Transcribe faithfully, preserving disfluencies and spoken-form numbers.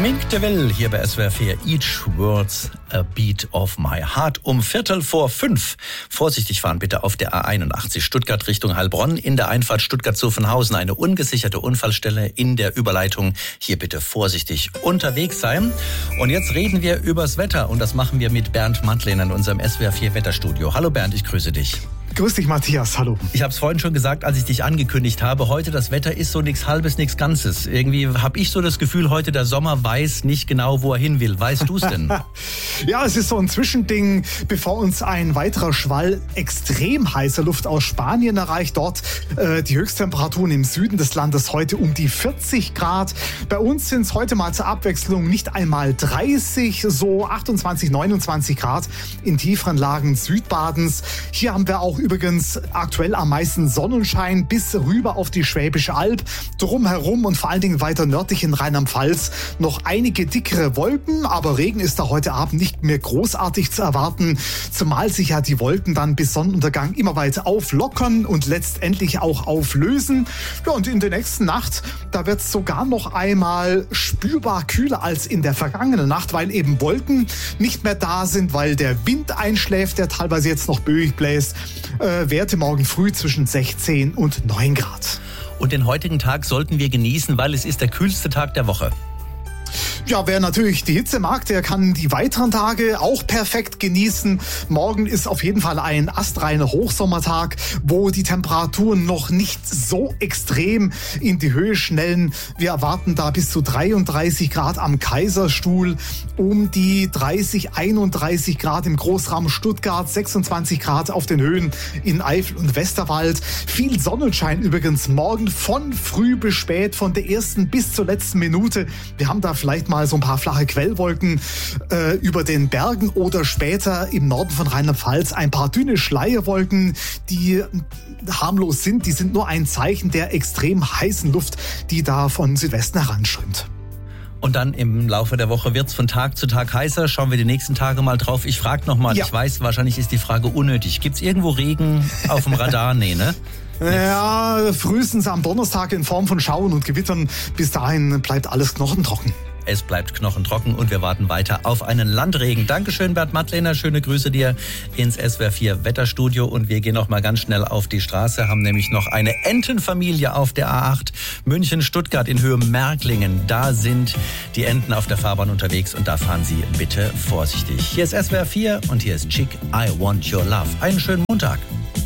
Mink DeVille hier bei S W R vier. Each word's a beat of my heart. Um Viertel vor fünf. Vorsichtig fahren bitte auf der A einundachtzig Stuttgart Richtung Heilbronn. In der Einfahrt Stuttgart-Zuffenhausen eine ungesicherte Unfallstelle in der Überleitung. Hier bitte vorsichtig unterwegs sein. Und jetzt reden wir übers Wetter. Und das machen wir mit Bernd Mattlehner in unserem S W R vier Wetterstudio. Hallo Bernd, ich grüße dich. Grüß dich, Matthias. Hallo. Ich habe es vorhin schon gesagt, als ich dich angekündigt habe. Heute das Wetter ist so nichts Halbes, nichts Ganzes. Irgendwie habe ich so das Gefühl, heute der Sommer weiß nicht genau, wo er hin will. Weißt du es denn? Ja, es ist so ein Zwischending, bevor uns ein weiterer Schwall extrem heißer Luft aus Spanien erreicht. Dort äh, die Höchsttemperaturen im Süden des Landes heute um die vierzig Grad. Bei uns sind es heute mal zur Abwechslung nicht einmal dreißig, so achtundzwanzig, neunundzwanzig Grad in tieferen Lagen Südbadens. Hier haben wir auch übrigens aktuell am meisten Sonnenschein bis rüber auf die Schwäbische Alb. Drumherum und vor allen Dingen weiter nördlich in Rheinland-Pfalz noch einige dickere Wolken, aber Regen ist da heute Abend nicht mehr großartig zu erwarten, zumal sich ja die Wolken dann bis Sonnenuntergang immer weiter auflockern und letztendlich auch auflösen. Ja, und in der nächsten Nacht, da wird es sogar noch einmal spürbar kühler als in der vergangenen Nacht, weil eben Wolken nicht mehr da sind, weil der Wind einschläft, der teilweise jetzt noch böig bläst. Äh, Werte morgen früh zwischen sechzehn und neun Grad. Und den heutigen Tag sollten wir genießen, weil es ist der kühlste Tag der Woche. Ja, wer natürlich die Hitze mag, der kann die weiteren Tage auch perfekt genießen. Morgen ist auf jeden Fall ein astreiner Hochsommertag, wo die Temperaturen noch nicht so extrem in die Höhe schnellen. Wir erwarten da bis zu dreiunddreißig Grad am Kaiserstuhl, um die dreißig, einunddreißig Grad im Großraum Stuttgart, sechsundzwanzig Grad auf den Höhen in Eifel und Westerwald. Viel Sonnenschein übrigens morgen von früh bis spät, von der ersten bis zur letzten Minute. Wir haben da vielleicht mal so ein paar flache Quellwolken äh, über den Bergen oder später im Norden von Rheinland-Pfalz ein paar dünne Schleierwolken, die harmlos sind. Die sind nur ein Zeichen der extrem heißen Luft, die da von Südwesten heranströmt. Und dann im Laufe der Woche wird es von Tag zu Tag heißer. Schauen wir die nächsten Tage mal drauf. Ich frage nochmal, ja. Ich weiß, wahrscheinlich ist die Frage unnötig. Gibt es irgendwo Regen auf dem Radar? Nee, ne? Ja, frühestens am Donnerstag in Form von Schauern und Gewittern. Bis dahin bleibt alles knochentrocken. Es bleibt knochentrocken und wir warten weiter auf einen Landregen. Dankeschön, Bernd Mattlehner. Schöne Grüße dir ins S W R vier Wetterstudio. Und wir gehen noch mal ganz schnell auf die Straße, haben nämlich noch eine Entenfamilie auf der A acht München-Stuttgart in Höhe Märklingen. Da sind die Enten auf der Fahrbahn unterwegs und da fahren Sie bitte vorsichtig. Hier ist S W R vier und hier ist Chick, I Want Your Love. Einen schönen Montag.